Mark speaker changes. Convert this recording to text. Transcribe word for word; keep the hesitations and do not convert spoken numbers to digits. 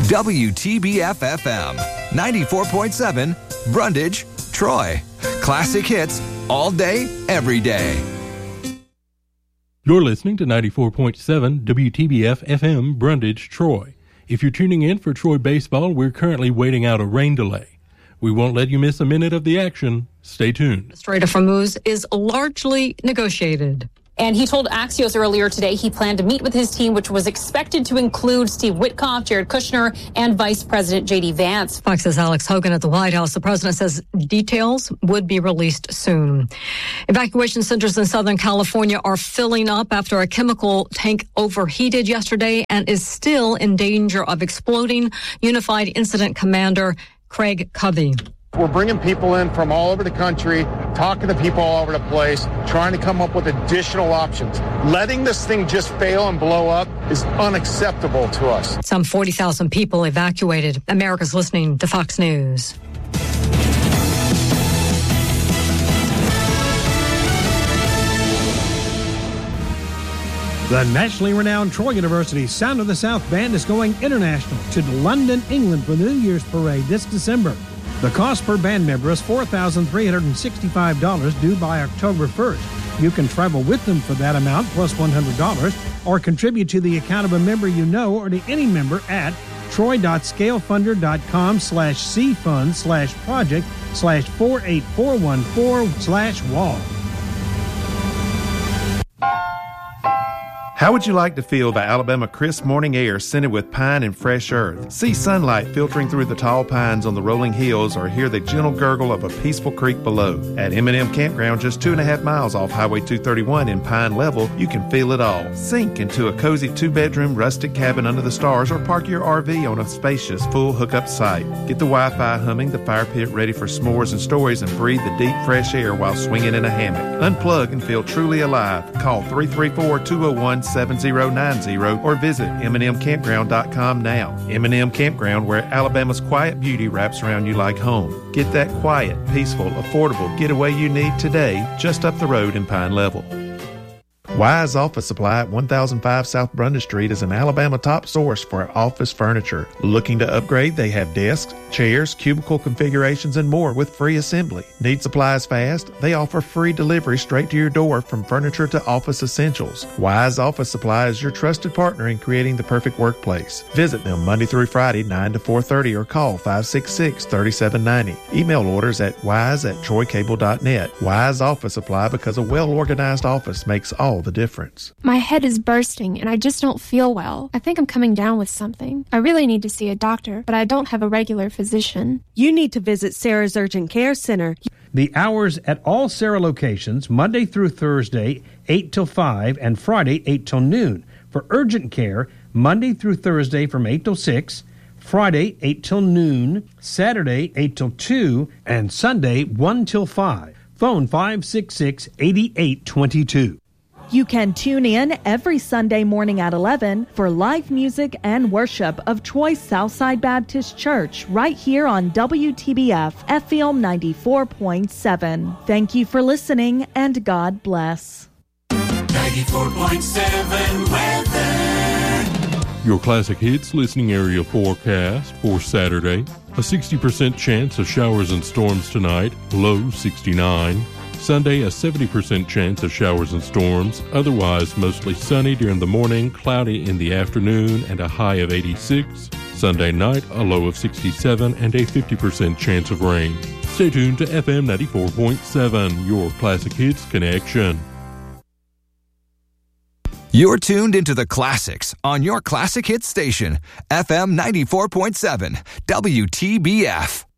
Speaker 1: W T B F F M, ninety-four point seven, Brundage, Troy. Classic hits all day, every day.
Speaker 2: You're listening to ninety-four point seven W T B F F M, Brundage, Troy. If you're tuning in for Troy baseball, we're currently waiting out a rain delay. We won't let you miss a minute of the action. Stay tuned.
Speaker 3: The Strait of Hormuz is largely negotiated.
Speaker 4: And he told Axios earlier today he planned to meet with his team, which was expected to include Steve Witkoff, Jared Kushner, and Vice President J D Vance.
Speaker 3: Fox's Alex Hogan at the White House. The president says details would be released soon. Evacuation centers in Southern California are filling up after a chemical tank overheated yesterday and is still in danger of exploding. Unified Incident Commander Craig Covey.
Speaker 5: We're bringing people in from all over the country, talking to people all over the place, trying to come up with additional options. Letting this thing just fail and blow up is unacceptable to us.
Speaker 3: Some forty thousand people evacuated. America's listening to Fox News.
Speaker 6: The nationally renowned Troy University Sound of the South Band is going international to London, England for the New Year's Parade this December. The cost per band member is four thousand three hundred sixty-five dollars due by October first. You can travel with them for that amount plus one hundred dollars or contribute to the account of a member you know or to any member at troy.scalefunder.com slash cfund slash project slash 48414 slash wall.
Speaker 7: How would you like to feel the Alabama crisp morning air scented with pine and fresh earth? See sunlight filtering through the tall pines on the rolling hills or hear the gentle gurgle of a peaceful creek below. At M and M Campground, just two and a half miles off Highway two thirty-one in Pine Level, you can feel it all. Sink into a cozy two-bedroom rustic cabin under the stars or park your R V on a spacious full hookup site. Get the Wi-Fi humming, the fire pit ready for s'mores and stories, and breathe the deep fresh air while swinging in a hammock. Unplug and feel truly alive. Call three three four, two oh one, seven oh nine oh or visit m and m campground dot com now. M and M Campground, where Alabama's quiet beauty wraps around you like home. Get that quiet, peaceful, affordable getaway you need today, just up the road in Pine Level. Wise Office Supply at one thousand five South Brundage Street is an Alabama top source for office furniture. Looking to upgrade? They have desks, chairs, cubicle configurations, and more with free assembly. Need supplies fast? They offer free delivery straight to your door from furniture to office essentials. Wise Office Supply is your trusted partner in creating the perfect workplace. Visit them Monday through Friday, nine to four thirty, or call five six six, three seven nine zero. Email orders at wise at troy cable dot net. Wise Office Supply, because a well-organized office makes all the difference.
Speaker 8: My head is bursting and I just don't feel well. I think I'm coming down with something. I really need to see a doctor, but I don't have a regular physician.
Speaker 9: You need to visit Sarah's Urgent Care Center.
Speaker 6: The hours at all Sarah locations, Monday through Thursday, eight till five, and Friday, eight till noon. For urgent care, Monday through Thursday from eight till six, Friday, eight till noon, Saturday, eight till two, and Sunday, one till five. Phone five six six, eight eight two two.
Speaker 9: You can tune in every Sunday morning at eleven for live music and worship of Troy Southside Baptist Church right here on W T B F F M ninety-four point seven. Thank you for listening and God bless.
Speaker 10: ninety-four point seven weather.
Speaker 2: Your classic hits listening area forecast for Saturday. A sixty percent chance of showers and storms tonight, low sixty-nine. Sunday, a seventy percent chance of showers and storms, otherwise mostly sunny during the morning, cloudy in the afternoon, and a high of eighty-six. Sunday night, a low of sixty-seven and a fifty percent chance of rain. Stay tuned to F M ninety-four point seven, your Classic Hits Connection.
Speaker 1: You're tuned into the classics on your Classic Hits station, F M ninety-four point seven, W T B F.